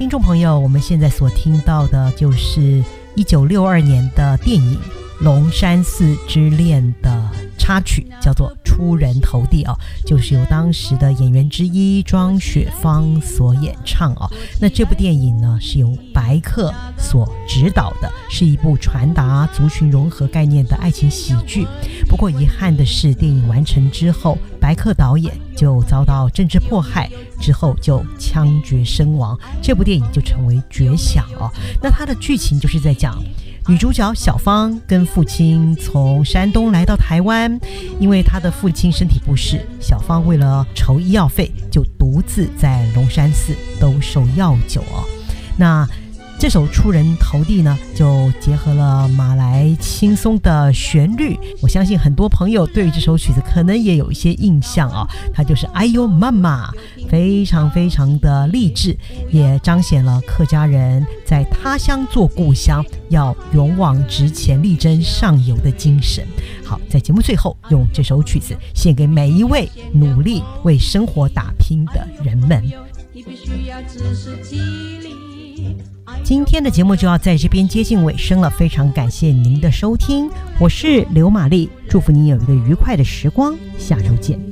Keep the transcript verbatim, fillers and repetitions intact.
听众朋友，我们现在所听到的就是一九六二年的电影《龙山寺之恋》的插曲，叫做《出人头地》哦，就是由当时的演员之一庄雪芳所演唱哦。那这部电影呢，是由白客所执导的，是一部传达族群融合概念的爱情喜剧。不过遗憾的是，电影完成之后，白客导演就遭到政治迫害，之后就枪决身亡，这部电影就成为绝响哦。那它的剧情就是在讲女主角小芳跟父亲从山东来到台湾，因为她的父亲身体不适，小芳为了筹医药费，就独自在龙山寺兜售药酒哦。那这首《出人头地》呢，就结合了马来轻松的旋律，我相信很多朋友对于这首曲子可能也有一些印象啊、哦。它就是哎呦妈妈，非常非常的励志，也彰显了客家人在他乡做故乡，要勇往直前、力争上游的精神。好，在节目最后，用这首曲子献给每一位努力为生活打拼的人们。你必须要知识激励。今天的节目就要在这边接近尾声了，非常感谢您的收听，我是刘玛丽，祝福您有一个愉快的时光，下周见。